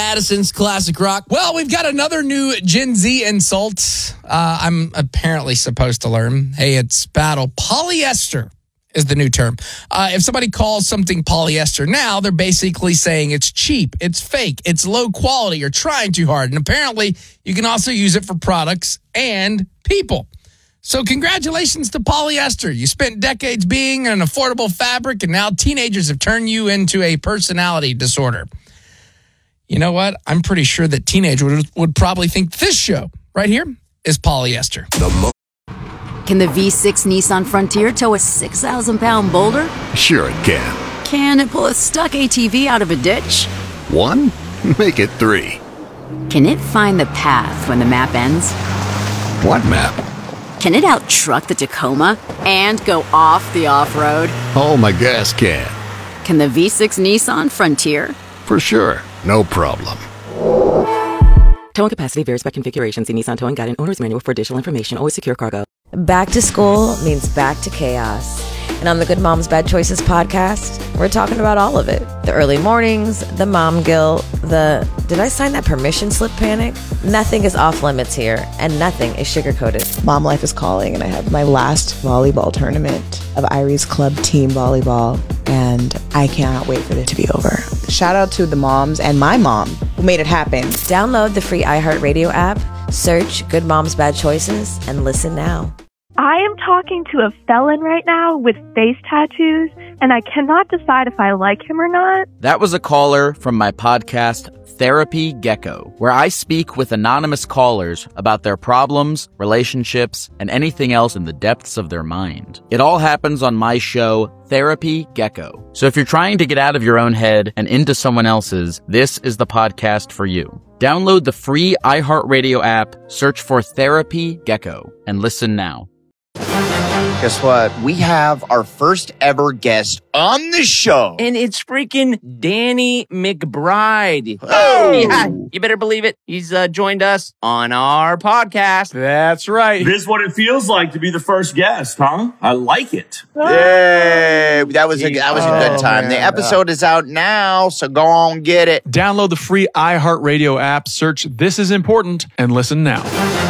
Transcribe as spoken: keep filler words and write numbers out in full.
Addison's Classic Rock. Well, we've got another new Gen Z insult uh, I'm apparently supposed to learn. Hey, it's battle. Polyester is the new term. Uh, if somebody calls something polyester now, they're basically saying it's cheap, it's fake, it's low quality, or trying too hard. And apparently, you can also use it for products and people. So congratulations to polyester. You spent decades being an affordable fabric, and now teenagers have turned you into a personality disorder. You know what? I'm pretty sure that teenagers would, would probably think this show right here is polyester. The mo- Can the V six Nissan Frontier tow a six thousand pound boulder? Sure it can. Can it pull a stuck A T V out of a ditch? One? Make it three. Can it find the path when the map ends? What map? Can it out-truck the Tacoma and go off the off-road? Oh, my gas can. Can the V six Nissan Frontier? For sure. No problem. Towing capacity varies by configuration. See Nissan Towing Guide and Owner's Manual for additional information. Always secure cargo. Back to school means back to chaos. And on the Good Moms Bad Choices podcast, we're talking about all of it. The early mornings, the mom guilt, the did I sign that permission slip panic? Nothing is off limits here, and nothing is sugar-coated. Mom life is calling, and I have my last volleyball tournament of Irie's Club team volleyball, and I cannot wait for it to be over. Shout out to the moms and my mom who made it happen. Download the free iHeartRadio app, search Good Moms Bad Choices, and listen now. I am talking to a felon right now with face tattoos, and I cannot decide if I like him or not. That was a caller from my podcast, Therapy Gecko, where I speak with anonymous callers about their problems, relationships, and anything else in the depths of their mind. It all happens on my show, Therapy Gecko. So if you're trying to get out of your own head and into someone else's, this is the podcast for you. Download the free iHeartRadio app, search for Therapy Gecko, and listen now. Guess what? We have our first ever guest on the show. And it's freaking Danny McBride. Oh! Yeah, you better believe it. He's uh, joined us on our podcast. That's right. This is what it feels like to be the first guest, huh? I like it. Yay! That was a, that was a good time. Oh, the episode is out now, so go on get it. Download the free iHeartRadio app, search This Is Important, and listen now.